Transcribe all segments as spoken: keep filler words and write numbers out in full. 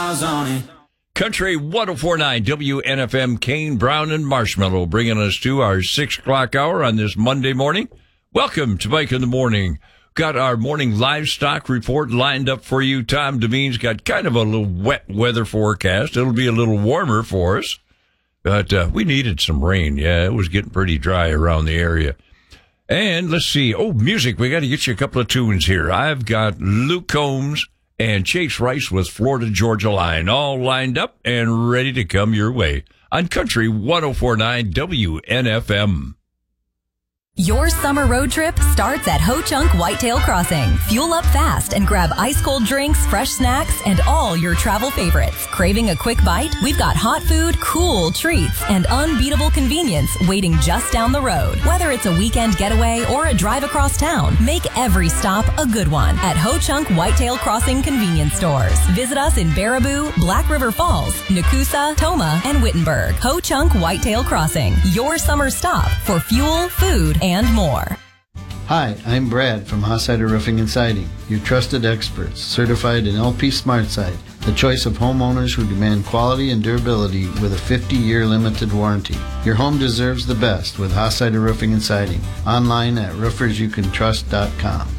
stars on it. Country one oh four point nine W N F M, Kane, Brown, and Marshmallow, bringing us to our six o'clock hour on this Monday morning. Welcome to Mike in the Morning. Got our morning livestock report lined up for you. Tom Devine's got kind of a little wet weather forecast. It'll be a little warmer for us, but uh, we needed some rain. Yeah, it was getting pretty dry around the area. And let's see. Oh, music. We got to get you a couple of tunes here. I've got Luke Combs and Chase Rice with Florida Georgia Line all lined up and ready to come your way on Country one oh four point nine W N F M. Your summer road trip starts at Ho Chunk Whitetail Crossing. Fuel up fast and grab ice-cold drinks, fresh snacks, and all your travel favorites. Craving a quick bite? We've got hot food, cool treats, and unbeatable convenience waiting just down the road. Whether it's a weekend getaway or a drive across town, make every stop a good one at Ho Chunk Whitetail Crossing convenience stores. Visit us in Baraboo, Black River Falls, Nakusa, Toma, and Wittenberg. Ho Chunk Whitetail Crossing, your summer stop for fuel, food, and more. Hi, I'm Brad from Hossider Roofing and Siding, your trusted experts, certified in L P SmartSide, the choice of homeowners who demand quality and durability with a fifty-year limited warranty. Your home deserves the best with Hossider Roofing and Siding. Online at roofers you can trust dot com.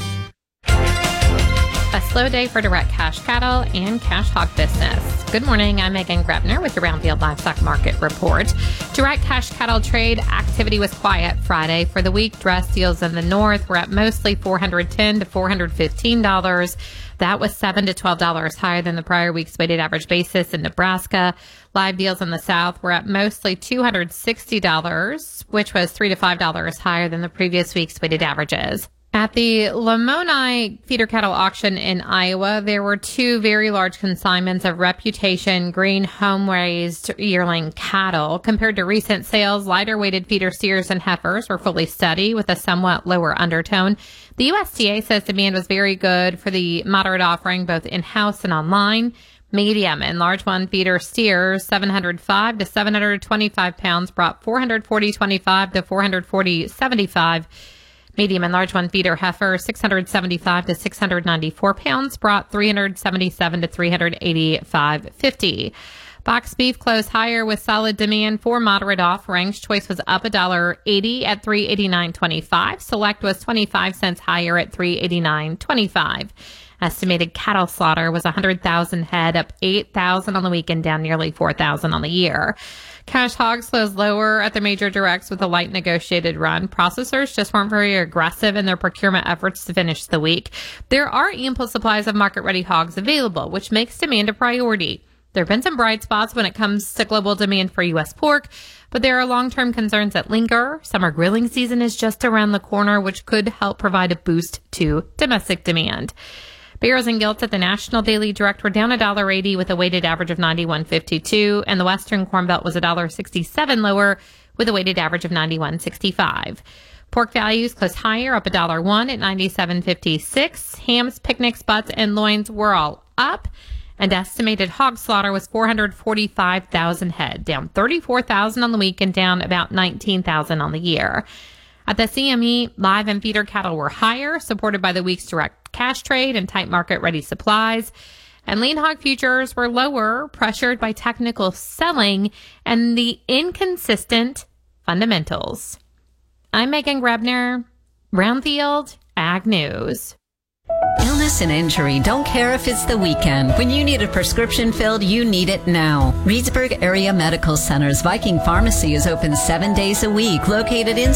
A slow day for direct cash cattle and cash hog business. Good morning, I'm Megan Grebner with the Brownfield Livestock Market Report. Direct cash cattle trade activity was quiet Friday. For the week, dress deals in the north were at mostly four hundred ten dollars to four hundred fifteen dollars. That was seven to twelve dollars higher than the prior week's weighted average basis in Nebraska. Live deals in the south were at mostly two hundred sixty dollars, which was three to five dollars higher than the previous week's weighted averages. At the Lamoni feeder cattle auction in Iowa, there were two very large consignments of reputation green home-raised yearling cattle. Compared to recent sales, lighter-weighted feeder steers and heifers were fully steady with a somewhat lower undertone. The U S D A says demand was very good for the moderate offering both in-house and online. Medium and large one feeder steers, seven hundred five to seven hundred twenty-five pounds, brought four hundred forty twenty-five to four hundred forty seventy-five. Medium and large one feeder heifer, six hundred seventy-five to six hundred ninety-four pounds, brought three hundred seventy-seven to three hundred eighty-five fifty. Box beef closed higher with solid demand for moderate offerings. Choice was up one dollar eighty at three eighty-nine twenty-five. Select was twenty-five cents higher at three eighty-nine twenty-five. Estimated cattle slaughter was one hundred thousand head, up eight thousand on the week and down nearly four thousand on the year. Cash hogs closed lower at the major directs with a light negotiated run. Processors just weren't very aggressive in their procurement efforts to finish the week. There are ample supplies of market-ready hogs available, which makes demand a priority. There have been some bright spots when it comes to global demand for U S pork, but there are long-term concerns that linger. Summer grilling season is just around the corner, which could help provide a boost to domestic demand. Barrows and gilts at the National Daily Direct were down one dollar eighty with a weighted average of ninety-one fifty-two, and the Western Corn Belt was one dollar sixty-seven lower with a weighted average of ninety-one sixty-five. Pork values closed higher, up one dollar one at ninety-seven fifty-six. Hams, picnics, butts, and loins were all up, and estimated hog slaughter was four hundred forty-five thousand head, down thirty-four thousand on the week and down about nineteen thousand on the year. At the C M E, live and feeder cattle were higher, supported by the week's direct cash trade and tight market-ready supplies. And lean hog futures were lower, pressured by technical selling and the inconsistent fundamentals. I'm Megan Grebner, Brownfield Ag News. Illness and injury don't care if it's the weekend. When you need a prescription filled, you need it now. Reedsburg Area Medical Center's Viking Pharmacy is open seven days a week, located in